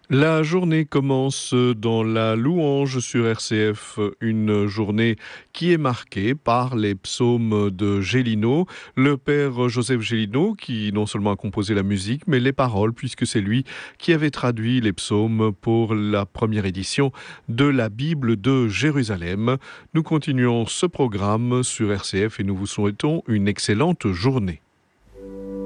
La journée commence dans la louange sur RCF, une journée qui est marquée par les psaumes de Gélineau, le père Joseph Gélineau, qui non seulement a composé la musique, mais les paroles, puisque c'est lui qui avait traduit les psaumes pour la première édition de la Bible de Jérusalem. Nous continuons ce programme sur RCF et nous vous souhaitons une excellente journée.